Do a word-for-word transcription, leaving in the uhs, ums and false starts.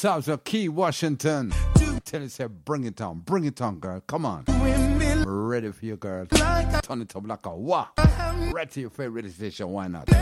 sounds of Key Washington. Tell you, say, bring it on, bring it on, girl. Come on. Ready for you, girl. Turn it up like a wah. Right to your favorite station, why not?